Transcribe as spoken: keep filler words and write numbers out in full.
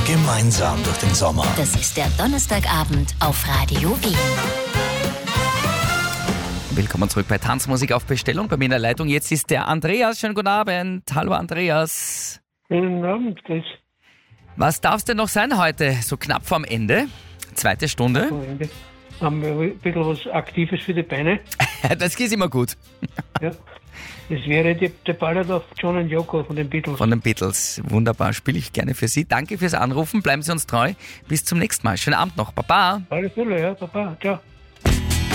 Gemeinsam durch den Sommer. Das ist der Donnerstagabend auf Radio Wien. Willkommen zurück bei Tanzmusik auf Bestellung. Bei mir in der Leitung jetzt ist der Andreas. Schönen guten Abend. Hallo Andreas. Guten Abend, Chris. Was darf es denn noch sein heute? So knapp vorm Ende. Zweite Stunde. Am Ende haben wir ein bisschen was Aktives für die Beine. Das geht immer gut. Ja. Das wäre die, der Ballad of John and Yoko von den Beatles. Von den Beatles. Wunderbar. Spiele ich gerne für Sie. Danke fürs Anrufen. Bleiben Sie uns treu. Bis zum nächsten Mal. Schönen Abend noch. Baba. Alles Gute, ja, Papa. Ciao.